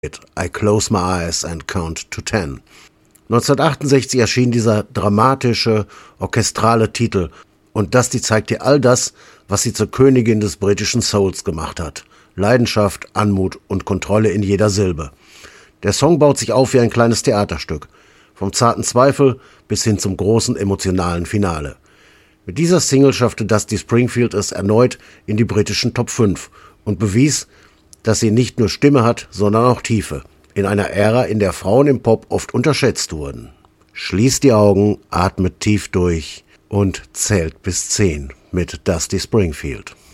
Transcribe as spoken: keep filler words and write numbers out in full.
I Close My Eyes and Count to Ten. neunzehnhundertachtundsechzig erschien dieser dramatische, orchestrale Titel und Dusty zeigt dir all das, was sie zur Königin des britischen Souls gemacht hat. Leidenschaft, Anmut und Kontrolle in jeder Silbe. Der Song baut sich auf wie ein kleines Theaterstück, vom zarten Zweifel bis hin zum großen emotionalen Finale. Mit dieser Single schaffte Dusty Springfield es erneut in die britischen Top fünf und bewies, dass sie nicht nur Stimme hat, sondern auch Tiefe. In einer Ära, in der Frauen im Pop oft unterschätzt wurden. Schließt die Augen, atmet tief durch und zählt bis zehn mit Dusty Springfield.